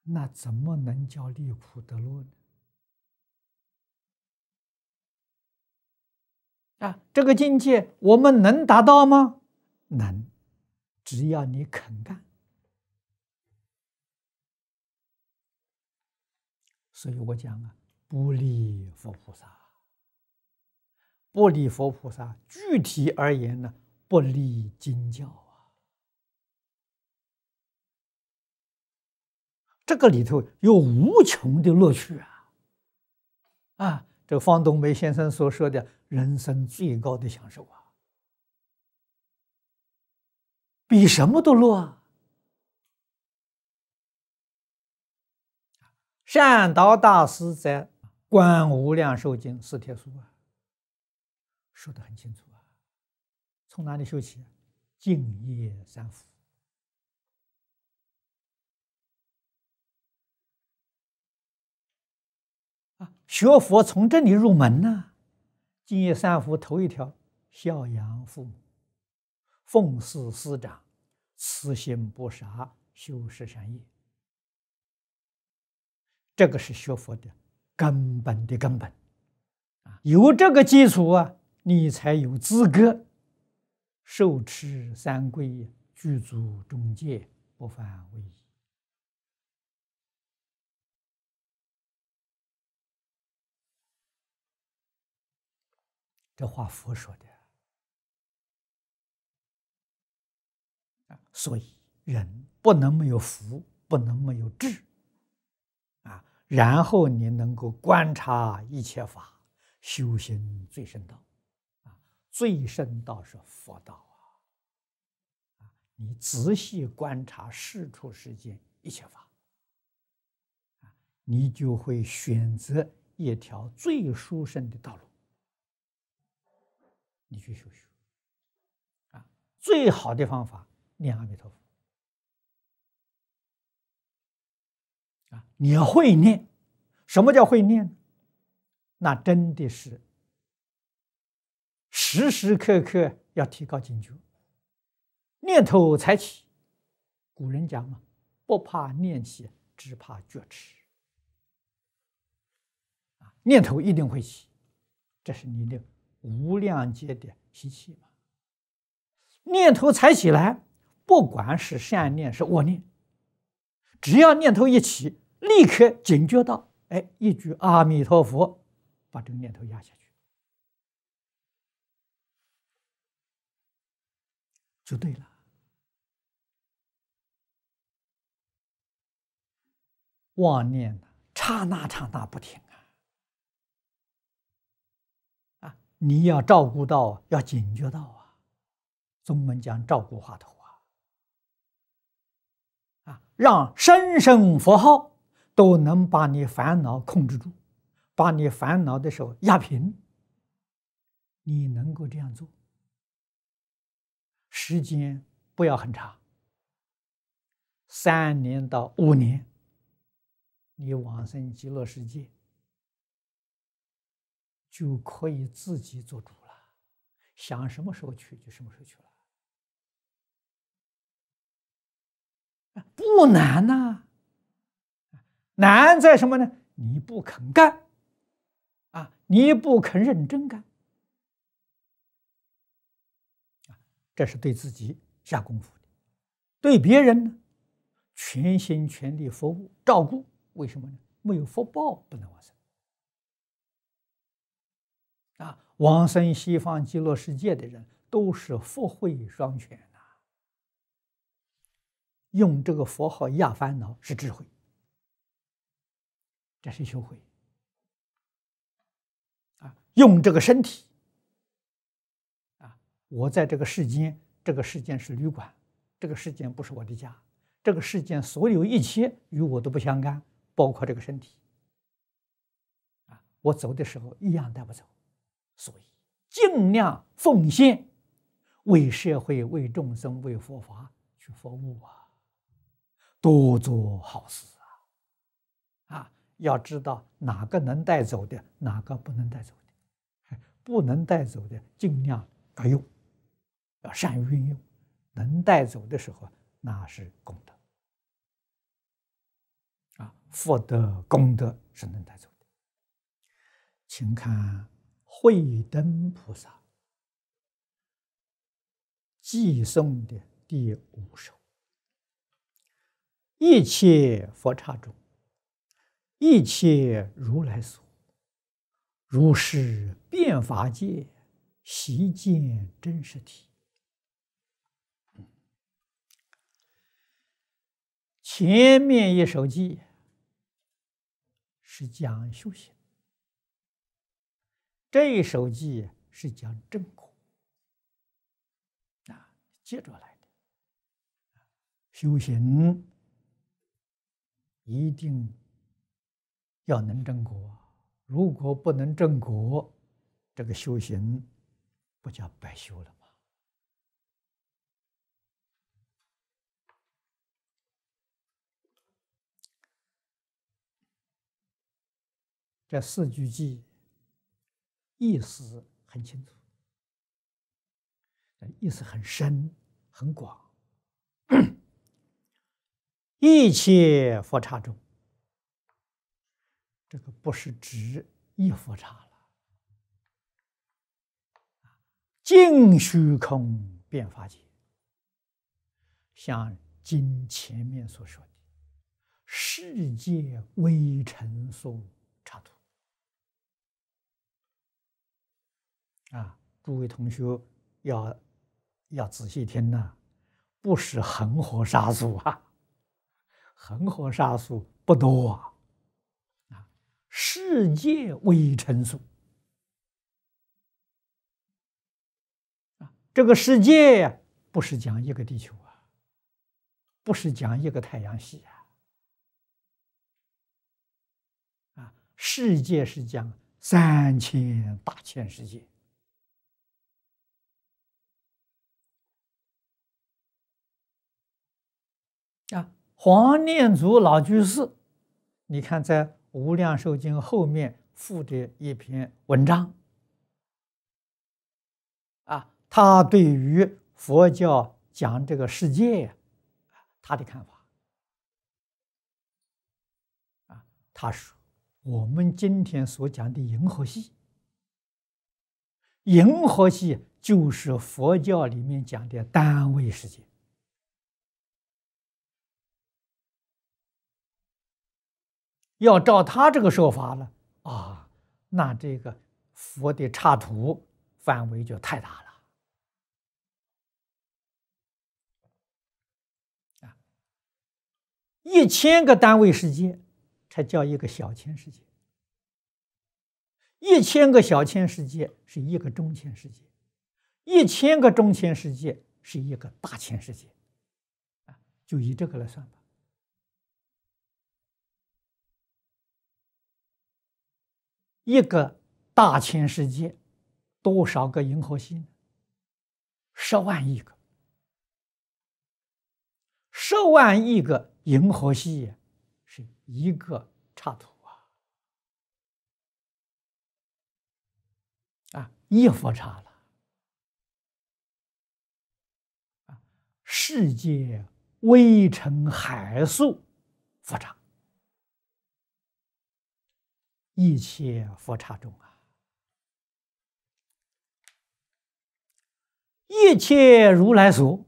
那怎么能叫离苦得乐呢？这个境界我们能达到吗？能，只要你肯干。所以我讲不离佛菩萨，不离佛菩萨，具体而言呢，不离经教这个里头有无穷的乐趣这方东梅先生所说的人生最高的享受比什么都乐善导大师在《观无量寿经》四帖书说得很清楚从哪里修起？净业三福。学佛从这里入门呢，净业三福头一条，孝养父母，奉事师长，慈心不杀，修十善业。这个是学佛的根本的根本有这个基础你才有资格受持三皈，具足中戒，不犯违仪。这话佛说的所以人不能没有福，不能没有智然后你能够观察一切法，修行最深道最深道是佛道你仔细观察世出世间一切法你就会选择一条最殊胜的道路，你去修最好的方法念阿弥陀佛你要会念。什么叫会念？那真的是时时刻刻要提高警觉，念头才起。古人讲不怕念起，只怕觉迟念头一定会起，这是你的无量劫的习气念头才起来，不管是善念是恶念，只要念头一起，立刻警觉到一句阿弥陀佛，把这个念头压下去就对了。妄念刹那不停你要照顾到，要警觉到宗门讲照顾话头让声声佛号都能把你烦恼控制住，把你烦恼的时候压平。你能够这样做，时间不要很长，3年到5年，你往生极乐世界就可以自己做主了，想什么时候去就什么时候去了，不难难在什么呢？你不肯干你不肯认真干这是对自己下功夫的。对别人呢，全心全力服务照顾。为什么呢？没有福报不能往生往生西方极乐世界的人都是福慧双全用这个佛号压烦恼是智慧，这是修慧用这个身体我在这个世间，这个世间是旅馆，这个世间不是我的家，这个世间所有一切与我都不相干，包括这个身体我走的时候一样带不走，所以尽量奉献，为社会、为众生、为佛法去服务多做好事要知道哪个能带走的，哪个不能带走的，不能带走的尽量要用，要善于运用，能带走的时候那是功德福德功德是能带走的。请看慧灯菩萨寄送的第5首：一切佛刹中，一切如来所，如是遍法界，悉见真实体。前面一首偈是讲修行，这一首偈是讲正果接着来的。修行一定要能正果，如果不能正果，这个修行不叫白修了吗？这4句偈意思很清楚，意思很深很广。一切佛刹中，这个不是指一佛刹了，尽虚空遍法界，像经前面所说的世界微尘所刹土诸位同学要仔细听呐，不是恒河沙数恒河沙数不多世界微尘数这个世界不是讲一个地球不是讲一个太阳系世界是讲3000大千世界黄念祖老居士，你看在《无量寿经》后面附的一篇文章他对于佛教讲这个世界他的看法他说我们今天所讲的银河系，银河系就是佛教里面讲的单位世界。要照他这个说法了那这个佛的刹土范围就太大了1000个单位世界才叫一个小千世界，1000个小千世界是一个中千世界，1000个中千世界是一个大千世界就以这个来算吧。一个大千世界多少个银河系呢？10万亿个，10万亿个银河系是一个刹土一佛刹了世界微尘海数佛刹，一切佛刹中一切如来所。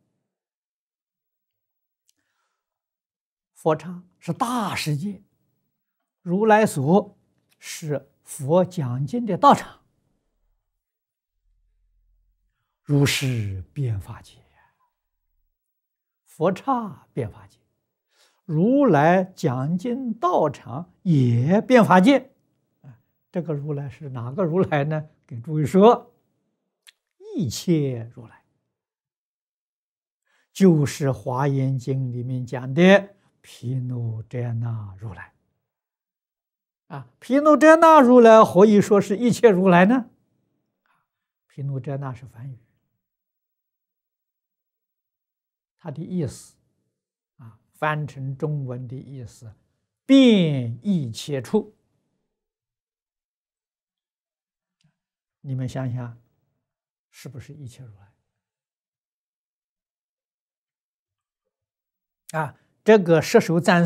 佛刹是大世界，如来所是佛讲经的道场，如是遍法界，佛刹遍法界，如来讲经道场也遍法界这个如来是哪个如来呢？给诸位说，一切如来就是《华严经》里面讲的毗卢遮那如来毗卢遮那如来何以说是一切如来呢？毗卢遮那是梵语，它的意思翻成中文的意思，遍一切处。你们想想，是不是一切如来？这个十首赞